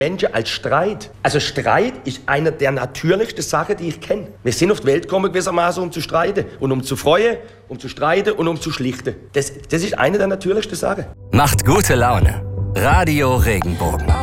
Menschen als Streit. Also Streit ist eine der natürlichsten Sachen, die ich kenne. Wir sind auf die Welt gekommen gewissermaßen, um zu streiten und um zu freuen, um zu streiten und um zu schlichten. Das ist eine der natürlichsten Sachen. Macht gute Laune. Radio Regenbogen.